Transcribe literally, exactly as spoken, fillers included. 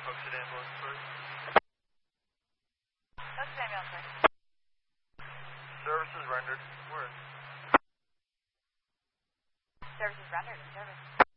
Posted ambulance first. Posted ambulance first. Services rendered. Where? Services rendered in service.